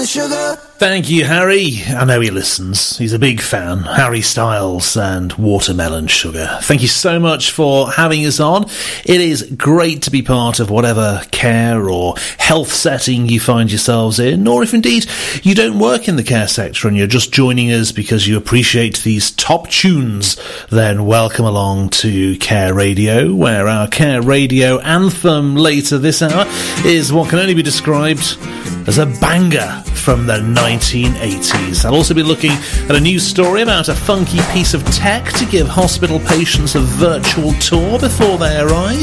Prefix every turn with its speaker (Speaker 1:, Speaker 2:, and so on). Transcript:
Speaker 1: watermelon sugar.
Speaker 2: Thank you, Harry. I know he listens. He's a big fan. Harry Styles and Watermelon Sugar. Thank you so much for having us on. It is great to be part of whatever care or health setting you find yourselves in, or if indeed you don't work in the care sector and you're just joining us because you appreciate these top tunes, then welcome along to Care Radio, where our Care Radio anthem later this hour is what can only be described as a banger from the 1980s. I'll also be looking at a news story about a funky piece of tech to give hospital patients a virtual tour before they arrive.